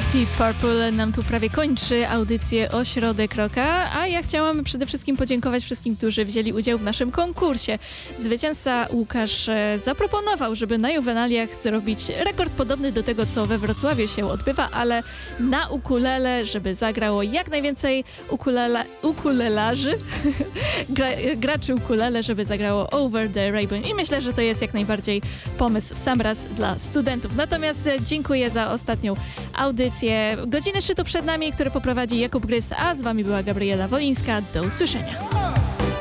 Deep Purple nam tu prawie kończy audycję Ośrodek Rocka, a ja chciałam przede wszystkim podziękować wszystkim, którzy wzięli udział w naszym konkursie. Zwycięzca Łukasz zaproponował, żeby na juwenaliach zrobić rekord podobny do tego, co we Wrocławiu się odbywa, ale na ukulele, żeby zagrało jak najwięcej ukulelarzy, graczy ukulele, żeby zagrało Over the Rainbow. I myślę, że to jest jak najbardziej pomysł w sam raz dla studentów. Natomiast dziękuję za ostatnią audycję. Godziny szczytu przed nami, które poprowadzi Jakub Gryz, a z wami była Gabriela Wolińska. Do usłyszenia.